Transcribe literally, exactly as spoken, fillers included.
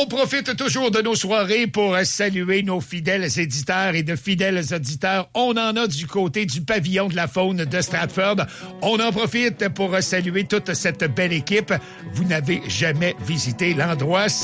On profite toujours de nos soirées pour saluer nos fidèles éditeurs et de fidèles auditeurs. On en a du côté du pavillon de la faune de Stratford. On en profite pour saluer toute cette belle équipe. Vous n'avez jamais visité l'endroit.